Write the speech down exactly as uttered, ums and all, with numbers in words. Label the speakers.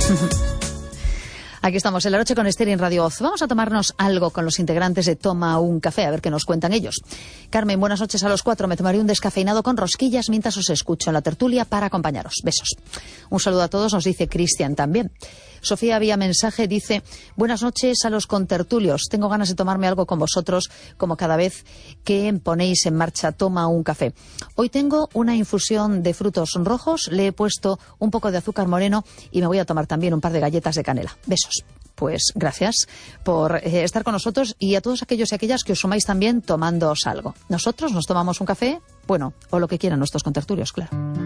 Speaker 1: Aquí estamos en La Noche con Esther en Radio Oz. Vamos a tomarnos algo con los integrantes de Toma un Café, a ver qué nos cuentan ellos. Carmen, buenas noches a los cuatro. Me tomaré un descafeinado con rosquillas mientras os escucho en la tertulia para acompañaros. Besos. Un saludo a todos, nos dice Cristian también. Sofía vía mensaje dice, buenas noches a los contertulios. Tengo ganas de tomarme algo con vosotros, como cada vez que ponéis en marcha Toma un Café. Hoy tengo una infusión de frutos rojos, le he puesto un poco de azúcar moreno y me voy a tomar también un par de galletas de canela. Besos. Pues gracias por eh, estar con nosotros y a todos aquellos y aquellas que os sumáis también tomándoos algo. Nosotros nos tomamos un café, bueno, o lo que quieran nuestros contertulios, claro.